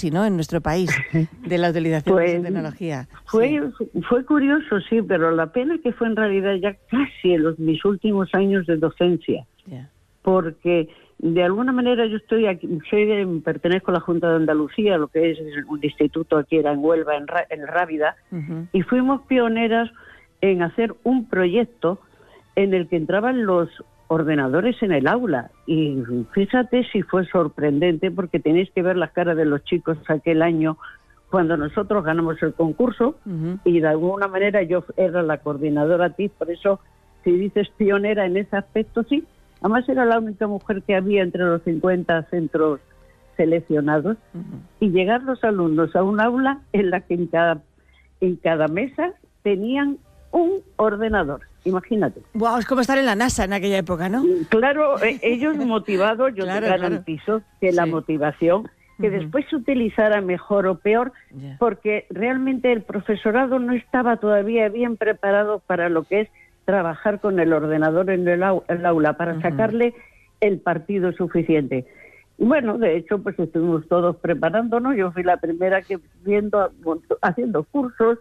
casi, ¿no?, en nuestro país, de la utilización de esa tecnología. Fue curioso, sí, pero la pena que fue en realidad ya casi en mis últimos años de docencia. Yeah. Porque de alguna manera yo estoy aquí, pertenezco a la Junta de Andalucía, lo que es un instituto aquí en Huelva, en Rábida, y fuimos pioneras en hacer un proyecto en el que entraban los ordenadores en el aula, y fíjate si fue sorprendente, porque tenéis que ver las caras de los chicos aquel año cuando nosotros ganamos el concurso, y de alguna manera yo era la coordinadora TIC, por eso si dices pionera en ese aspecto, sí. Además era la única mujer que había entre los 50 centros seleccionados, y llegar los alumnos a un aula en la que en cada mesa tenían un ordenador, imagínate. Wow, es como estar en la NASA en aquella época, ¿no? Claro, ellos motivados, yo te garantizo que la motivación, que después se utilizara mejor o peor, porque realmente el profesorado no estaba todavía bien preparado para lo que es trabajar con el ordenador en el aula, para sacarle el partido suficiente. Y bueno, de hecho, pues estuvimos todos preparándonos. Yo fui la primera que haciendo cursos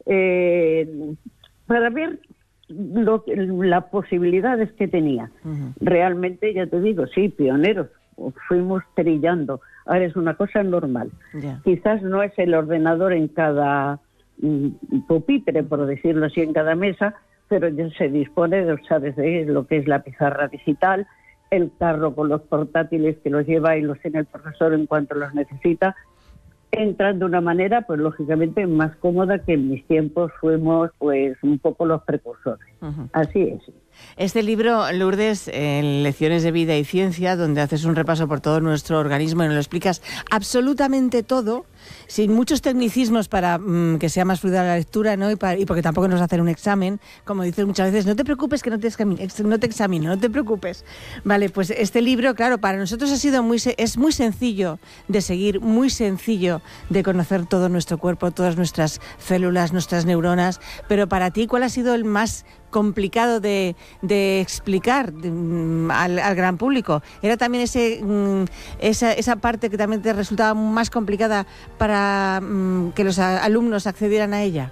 para ver las posibilidades que tenía. Realmente, ya te digo, sí, pioneros, fuimos trillando. Ahora es una cosa normal. Quizás no es el ordenador en cada pupitre, por decirlo así, en cada mesa, pero ya se dispone de lo que es la pizarra digital, el carro con los portátiles que los lleva y los tiene el profesor en cuanto los necesita, entran de una manera, pues lógicamente más cómoda, que en mis tiempos fuimos pues un poco los precursores. Así es. Este libro, Lourdes, Lecciones de Vida y Ciencia, donde haces un repaso por todo nuestro organismo y nos lo explicas absolutamente todo, sin muchos tecnicismos para que sea más fluida la lectura, ¿no? Y porque tampoco nos hacen un examen, como dices muchas veces, no te preocupes que no te examino, no te preocupes. Vale, pues este libro, claro, para nosotros es muy sencillo de seguir, muy sencillo de conocer todo nuestro cuerpo, todas nuestras células, nuestras neuronas, pero para ti, ¿cuál ha sido el más complicado de explicar al gran público? ¿Era también esa parte que también te resultaba más complicada para que los alumnos accedieran a ella?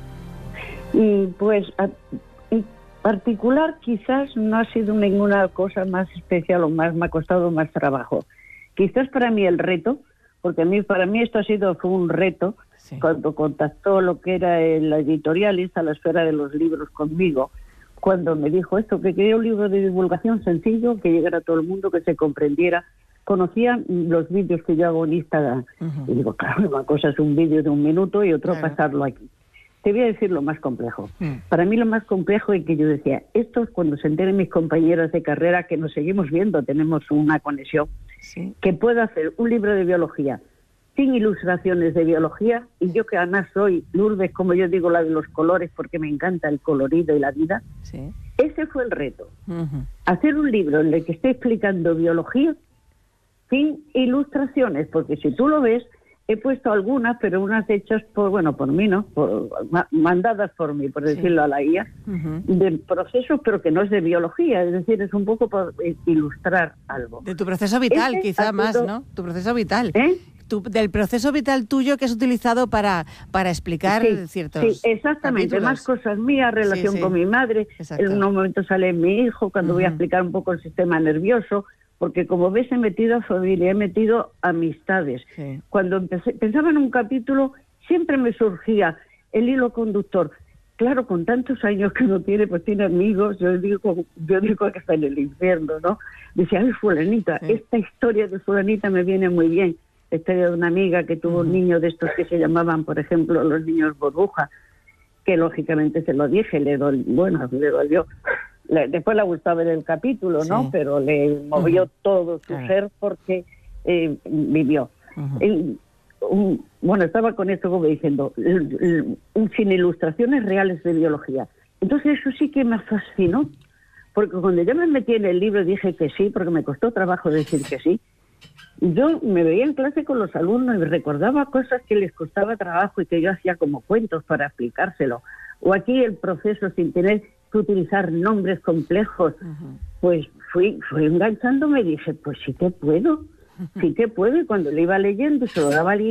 Pues en particular quizás no ha sido ninguna cosa más especial o más me ha costado más trabajo. Quizás para mí el reto, porque para mí esto fue un reto. Sí. Cuando contactó lo que era la editorialista, la Esfera de los Libros, conmigo, cuando me dijo esto, que quería un libro de divulgación sencillo, que llegara a todo el mundo, que se comprendiera. Conocían los vídeos que yo hago en Instagram. Y digo, claro, una cosa es un vídeo de 1 minuto y otro pasarlo aquí. Te voy a decir lo más complejo. Para mí lo más complejo es que yo decía, esto es cuando se enteren mis compañeras de carrera, que nos seguimos viendo, tenemos una conexión, que puedo hacer un libro de biología sin ilustraciones de biología, y yo que además soy Lourdes, como yo digo, la de los colores, porque me encanta el colorido y la vida. Ese fue el reto. Hacer un libro en el que esté explicando biología sin ilustraciones, porque si tú lo ves, he puesto algunas, pero unas hechas por mí, ¿no? Mandadas por mí, por decirlo a la IA, de procesos, pero que no es de biología, es decir, es un poco por ilustrar algo. De tu proceso vital, quizá más, ¿no? Tu proceso vital. Del proceso vital tuyo que has utilizado para explicar ciertos... Sí, exactamente, capítulos. Más cosas mías, relación con mi madre. Exacto. En un momento sale mi hijo, cuando voy a explicar un poco el sistema nervioso, porque como ves he metido familia, he metido amistades. Cuando pensaba en un capítulo, siempre me surgía el hilo conductor. Claro, con tantos años que uno tiene, pues tiene amigos, yo digo que está en el infierno, ¿no? Decía, ay, fulanita, esta historia de fulanita me viene muy bien. La historia de una amiga que tuvo un niño de estos que se llamaban, por ejemplo, los niños burbuja, que lógicamente se lo dije, le dolió. Después le gustó ver el capítulo, ¿no? Pero le movió todo su ser porque vivió. Estaba con esto como diciendo, sin ilustraciones reales de biología. Entonces eso sí que me fascinó, porque cuando yo me metí en el libro dije que sí, porque me costó trabajo decir que sí. Yo me veía en clase con los alumnos y recordaba cosas que les costaba trabajo y que yo hacía como cuentos para explicárselo. O aquí el proceso sin tener que utilizar nombres complejos. Pues fui enganchándome y dije, pues sí que puedo. Y cuando le iba leyendo se lo daba al